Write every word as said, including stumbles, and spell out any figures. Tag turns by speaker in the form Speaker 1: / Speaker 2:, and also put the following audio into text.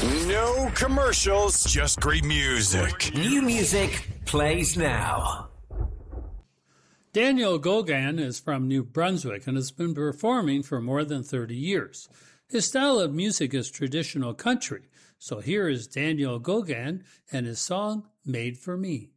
Speaker 1: No commercials, just great music.
Speaker 2: New music plays now.
Speaker 3: Daniel Gauguin is from New Brunswick and has been performing for more than thirty years. His style of music is traditional country, so here is Daniel Gauguin and his song Made for Me.